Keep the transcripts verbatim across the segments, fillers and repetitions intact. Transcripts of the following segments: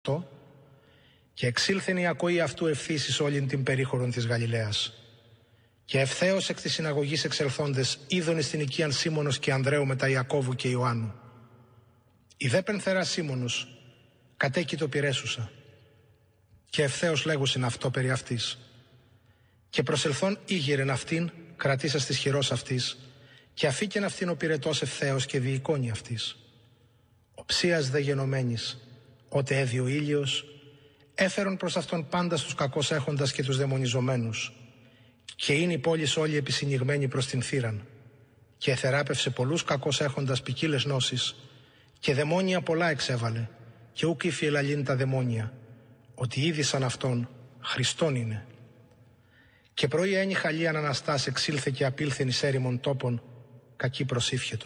και εξήλθεν η ακοή αυτού ευθύς εις όλην την περίχωρον της Γαλιλαίας. Και ευθέως εκ της συναγωγής εξελθόντες είδον εις την οικίαν Σίμωνος και Ανδρέου μετά Ιακώβου και Ιωάννου. Η δε πενθερά Σίμωνος κατέκειτο πυρέσουσα και ευθέως λέγουσιν αυτό περί αυτής. Και προσελθόν ήγηρεν αυτήν κρατήσας της χειρός αυτής και αφήκεν αυτήν ο πυρετός ευθέως και διεικόνει αυτής. Οψίας δε γενομένης, ότε έδει ο ήλιος, έφερον προς αυτόν πάντα τους κακώς έχοντας και τους δαιμονιζομένους, και είναι η πόλης όλη επισυνηγμένη προς την θύραν, και εθεράπευσε πολλούς κακώς έχοντας ποικίλες νόσεις, και δαιμόνια πολλά εξέβαλε, και ούκ ήφη ελαλήν τα δαιμόνια, ότι είδησαν αυτόν Χριστόν είναι. Και πρωί ένι χαλίαν Αναστάς εξήλθε και απήλθεν εις έρημον τόπον, κακή προσήφιετο.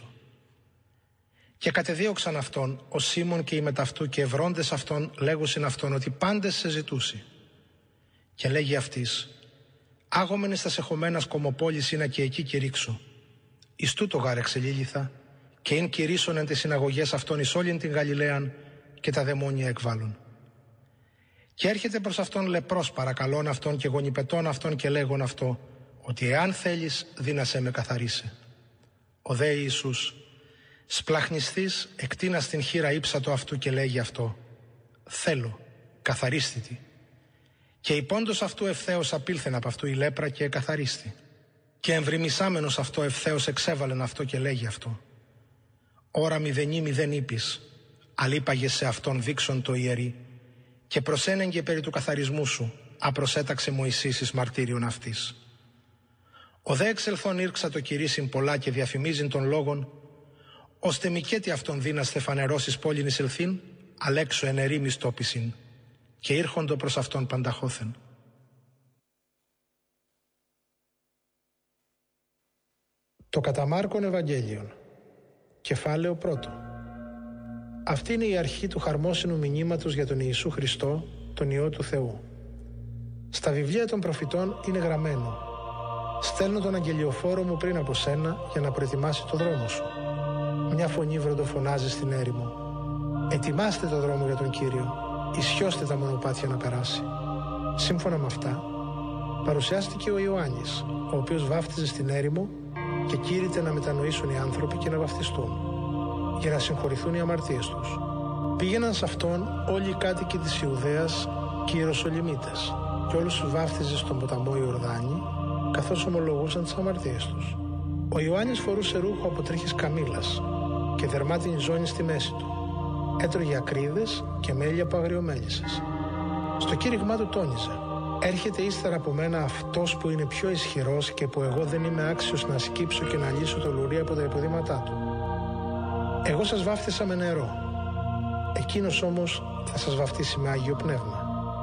Και κατεδίωξαν αυτόν ο Σίμων και οι μεταυτού και ευρώντες αυτόν λέγουσιν αυτόν ότι πάντες σε ζητούσι. Και λέγει αυτής, άγομεν εις τας εχομένας κομοπόλης είναι και εκεί κηρύξω. Εις τούτο γάρ εξελίληθα και ειν κηρύσσον εν τις συναγωγές αυτών εις όλην την Γαλιλαίαν και τα δαιμόνια εκβάλλουν. Και έρχεται προς αυτόν λεπρός παρακαλών αυτόν και γονιπετών αυτόν και λέγον αυτό, ότι εάν θέλεις δύνασέ με καθαρίσε. Ο δε Ιησούς σπλαχνιστής εκτείνας την χείρα ύψατο αυτού και λέγει αυτό, θέλω, καθαρίστητη. Και υπόντος αυτού ευθέως απήλθεν από αυτού η λέπρα και εκαθαρίστη. Και εμβριμισάμενος αυτό ευθέως εξέβαλεν αυτό και λέγει αυτό, ώρα μηδενή μηδέν είπεις, αλείπαγε σε αυτόν δείξον το ιερή, και προσένεγγε περί του καθαρισμού σου, απροσέταξε Μωυσής εις μαρτύριον αυτής. Ο δε εξελθόν ήρξα το κηρύσιν πολλά και διαφημίζειν των λόγων, ώστε μικέτι αυτόν δύναστε φανερώσεις πόλην εισελθήν, αλέξω εν ερήμης τόπισιν, και ήρχοντο προς αυτόν πανταχώθεν. Το κατά Μάρκον Ευαγγέλιον, κεφάλαιο πρώτο. Αυτή είναι η αρχή του χαρμόσυνου μηνύματος για τον Ιησού Χριστό, τον Υιό του Θεού. Στα βιβλία των προφητών είναι γραμμένο, στέλνω τον αγγελιοφόρο μου πριν από σένα για να προετοιμάσει το δρόμο σου. Μια φωνή βροντοφωνάζει στην έρημο, ετοιμάστε το δρόμο για τον Κύριο, ισιώστε τα μονοπάτια να περάσει. Σύμφωνα με αυτά, παρουσιάστηκε ο Ιωάννης, ο οποίος βάφτιζε στην έρημο και κήρυτε να μετανοήσουν οι άνθρωποι και να βαφτιστούν, για να συγχωρηθούν οι αμαρτίες τους. Πήγαιναν σε αυτόν όλοι οι κάτοικοι της Ιουδαίας και οι Ιεροσολυμίτες, και όλους τους βάφτιζε στον ποταμό Ιορδάνη, καθώς ομολογούσαν τις αμαρτίες τους. Ο Ιωάννης φορούσε ρούχο από τρίχης καμήλας και δερμάτινη ζώνη στη μέση του. Έτρωγε ακρίδες και μέλι από αγριομέλισσες. Στο κήρυγμά του τόνιζε, έρχεται ύστερα από μένα αυτός που είναι πιο ισχυρός και που εγώ δεν είμαι άξιος να σκύψω και να λύσω το λουρί από τα υποδήματά του. Εγώ σας βάφτισα με νερό, εκείνος όμως θα σας βαφτίσει με Άγιο Πνεύμα.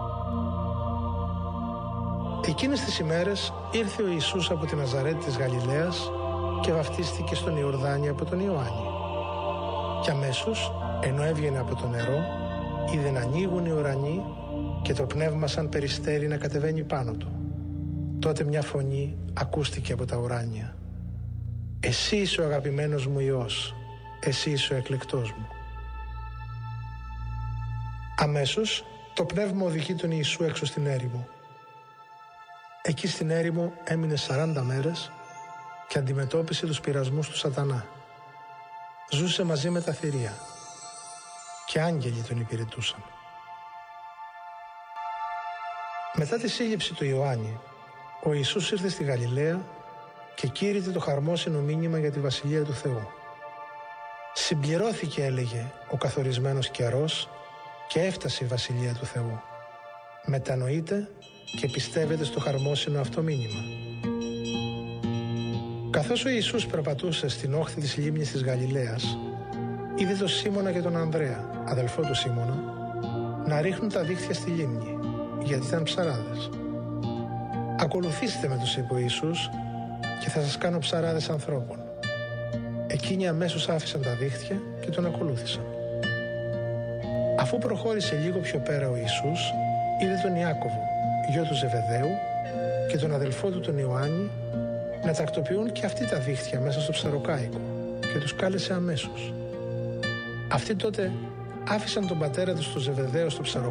Εκείνες τις ημέρες ήρθε ο Ιησούς από τη Ναζαρέτη της Γαλιλαίας και βαφτίστηκε στον Ιορδάνη από τον Ιωάννη. Και αμέσως, ενώ έβγαινε από το νερό, είδε να ανοίγουν οι ουρανοί και το πνεύμα σαν περιστέρι να κατεβαίνει πάνω του. Τότε μια φωνή ακούστηκε από τα ουράνια. Εσύ είσαι ο αγαπημένος μου Υιός, εσύ είσαι ο εκλεκτός μου. Αμέσως το πνεύμα οδηγεί τον Ιησού έξω στην έρημο. Εκεί στην έρημο έμεινε σαράντα μέρες και αντιμετώπισε τους πειρασμούς του σατανά. Ζούσε μαζί με τα θηρία και άγγελοι τον υπηρετούσαν. Μετά τη σύλληψη του Ιωάννη, ο Ιησούς ήρθε στη Γαλιλαία και κήρυτε το χαρμόσυνο μήνυμα για τη Βασιλεία του Θεού. Συμπληρώθηκε, έλεγε, ο καθορισμένος καιρός και έφτασε η Βασιλεία του Θεού. Μετανοείτε και πιστεύετε στο χαρμόσυνο αυτό μήνυμα. Καθώς ο Ιησούς περπατούσε στην όχθη της λίμνης της Γαλιλαίας, είδε τον Σίμωνα και τον Ανδρέα, αδελφό του Σίμωνα, να ρίχνουν τα δίχτυα στη λίμνη, γιατί ήταν ψαράδες. «Ακολουθήστε με», τους είπε ο Ιησούς, «και θα σας κάνω ψαράδες ανθρώπων». Εκείνοι αμέσως άφησαν τα δίχτυα και τον ακολούθησαν. Αφού προχώρησε λίγο πιο πέρα ο Ιησούς, είδε τον Ιάκωβο, γιο του Ζεβεδαίου, και τον αδελφό του τον Ιωάννη να τακτοποιούν και αυτοί τα δίχτυα μέσα στο ψαροκάικο και τους κάλεσε αμέσως. Αυτοί τότε άφησαν τον πατέρα τους στο Ζεβεδαίο στο ψαροπλοίο